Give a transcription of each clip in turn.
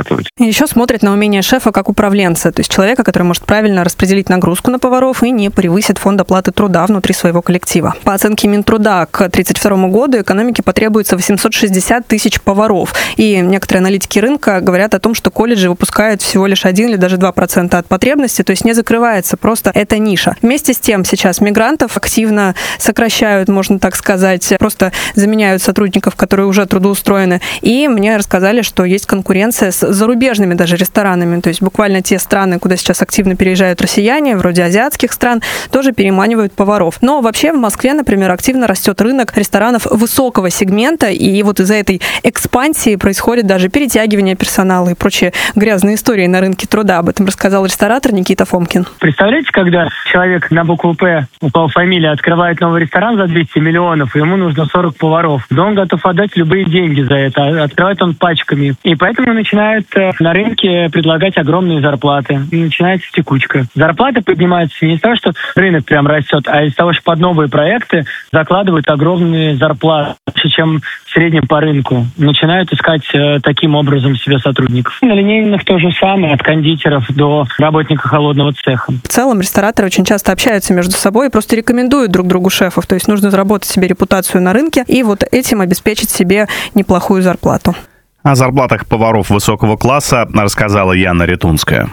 зарабатывать. И еще смотрят на умение шефа как управленца, то есть человека, который может правильно распределить нагрузку на поваров и не превысит фонд оплаты труда внутри своего коллектива. По оценке Минтруда, к 2032 году экономике потребуется 860 тысяч поваров. И некоторые аналитики рынка говорят о том, что колледжи выпускают всего лишь 1 или даже 2% от потребности, то есть не закрывается просто эта ниша. Вместе с тем сейчас мигрантов активно сокращают, можно так сказать, просто заменяют сотрудников, которые уже трудоустроены. И мне рассказали, что есть конкуренция с зарубежными даже ресторанами, то есть буквально те страны, куда сейчас активно переезжают россияне, вроде азиатских стран, тоже переманивают поваров. Но вообще в Москве, например, активно растет рынок ресторанов высокого сегмента, и вот из-за этой экспансии происходит даже перетягивание персонала и прочие грязные истории на рынке труда. Об этом рассказал ресторатор Никита Фомкин. Представляете, когда человек на букву «П», упал фамилия, открывает новый ресторан за 200 миллионов, и ему нужно 40 поваров. Да он готов отдать любые деньги за это. Открывает он пачками. И поэтому начинает на рынке предлагать огромные зарплаты. И начинается текучка. Зарплаты поднимаются не из того, что рынок прям растет, а из того, что под новые проекты закладывают огромные зарплаты, чем в среднем по рынку. Начинают искать таким образом себе сотрудников. На линейных то же самое, от кондитеров до работника холодного цеха. В целом рестораторы очень часто общаются между собой и просто рекомендуют друг другу шефов. То есть нужно заработать себе репутацию на рынке и вот этим обеспечить себе неплохую зарплату. О зарплатах поваров высокого класса рассказала Яна Ретунская.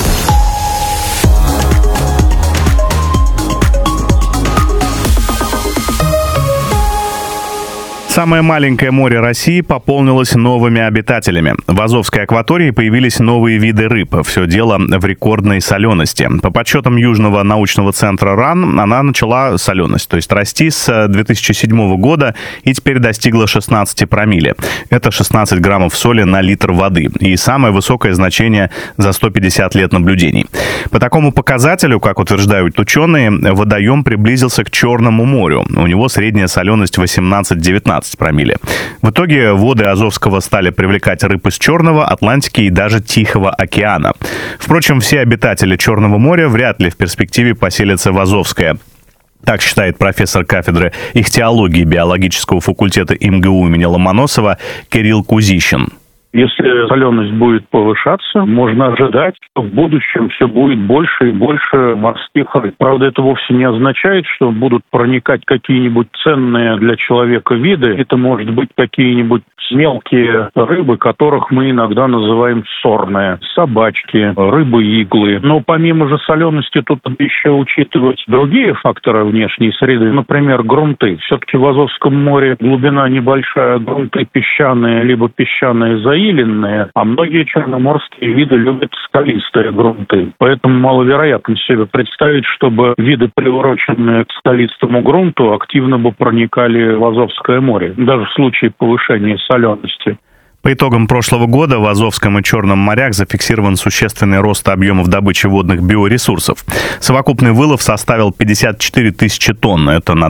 Самое маленькое море России пополнилось новыми обитателями. В Азовской акватории появились новые виды рыб. Все дело в рекордной солености. По подсчетам Южного научного центра РАН, она начала соленость, то есть расти с 2007 года и теперь достигла 16 промилле. Это 16 граммов соли на литр воды. И самое высокое значение за 150 лет наблюдений. По такому показателю, как утверждают ученые, водоем приблизился к Черному морю. У него средняя соленость 18-19 промилле. В итоге воды Азовского стали привлекать рыб из Черного, Атлантики и даже Тихого океана. Впрочем, все обитатели Черного моря вряд ли в перспективе поселятся в Азовское. Так считает профессор кафедры ихтиологии биологического факультета МГУ имени Ломоносова Кирилл Кузищин. Если соленость будет повышаться, можно ожидать, что в будущем все будет больше и больше морских рыб. Правда, это вовсе не означает, что будут проникать какие-нибудь ценные для человека виды. Это может быть какие-нибудь мелкие рыбы, которых мы иногда называем сорные. Собачки, рыбы-иглы. Но помимо же солености тут еще учитывать другие факторы внешней среды. Например, грунты. Все-таки в Азовском море глубина небольшая, грунты песчаные, либо песчаные заиленные, а многие черноморские виды любят скалистые грунты. Поэтому маловероятно себе представить, чтобы виды, приуроченные к скалистому грунту, активно бы проникали в Азовское море, даже в случае повышения солености. По итогам прошлого года в Азовском и Черном морях зафиксирован существенный рост объемов добычи водных биоресурсов. Совокупный вылов составил 54 тысячи тонн. Это на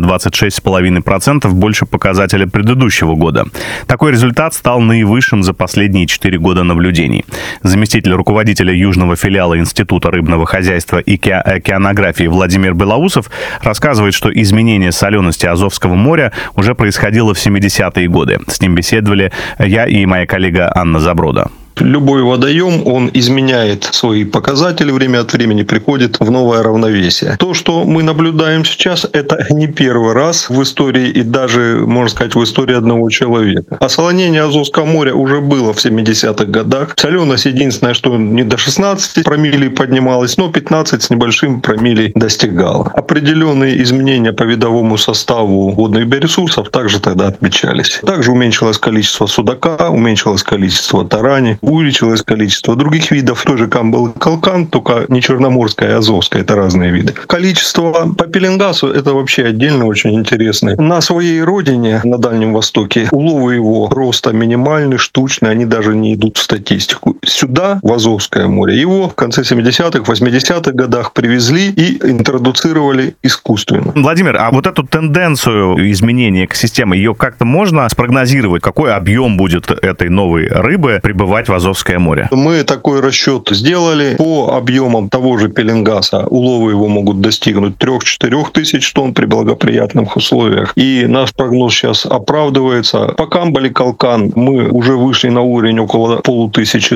26,5% больше показателя предыдущего года. Такой результат стал наивысшим за последние 4 года наблюдений. Заместитель руководителя южного филиала Института рыбного хозяйства и океанографии Владимир Белоусов рассказывает, что изменение солености Азовского моря уже происходило в 70-е годы. С ним беседовали я и моя коллега Анна Заброда. Любой водоем, он изменяет свои показатели, время от времени приходит в новое равновесие. То, что мы наблюдаем сейчас, это не первый раз в истории и даже, можно сказать, в истории одного человека. Осолонение Азовского моря уже было в 70-х годах. Соленость единственное, что не до 16 промиллей поднималась, но 15 с небольшим промиллей достигала. Определенные изменения по видовому составу водных биоресурсов также тогда отмечались. Также уменьшилось количество судака, уменьшилось количество тарани, увеличилось количество других видов. Той же камбалы калкан, только не черноморская, а азовская. Это разные виды. Количество по пеленгасу — это вообще отдельно очень интересно. На своей родине, на Дальнем Востоке, уловы его роста минимальны, штучные, они даже не идут в статистику. Сюда, в Азовское море, его в конце 70-х, 80-х годах привезли и интродуцировали искусственно. Владимир, а вот эту тенденцию изменения экосистемы, ее как-то можно спрогнозировать? Какой объем будет этой новой рыбы прибывать в Азовское море? Мы такой расчет сделали. По объемам того же пеленгаса уловы его могут достигнуть 3-4 тысяч тонн при благоприятных условиях. И наш прогноз сейчас оправдывается. По камбале калкан мы уже вышли на уровень около 500